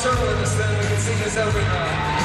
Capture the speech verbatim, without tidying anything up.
turtle in this thing. We can see this everywhere.